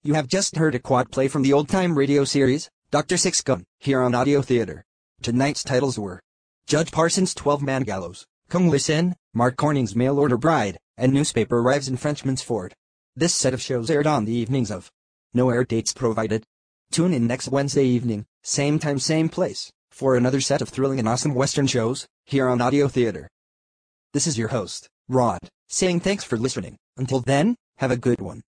You have just heard a quad play from the old-time radio series, Dr. Six Gun, here on Audio Theater. Tonight's titles were Judge Parsons' 12-Man Gallows, Kung Listen, Mark Corning's Mail Order Bride, and Newspaper Arrives in Frenchman's Ford. This set of shows aired on the evenings of. No air dates provided. Tune in next Wednesday evening, same time, same place, for another set of thrilling and awesome Western shows, here on Audio Theater. This is your host, Rod, saying thanks for listening. Until then, have a good one.